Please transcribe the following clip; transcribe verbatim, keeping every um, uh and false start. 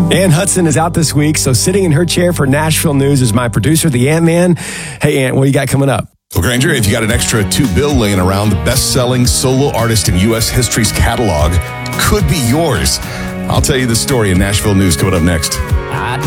Ann Hudson is out this week, so sitting in her chair for Nashville News is my producer, the Ant-Man. Hey, Ant, what do you got coming up? Well, Granger, if you got an extra two bill laying around, the best-selling solo artist in U S history's catalog could be yours. I'll tell you the story in Nashville News coming up next. I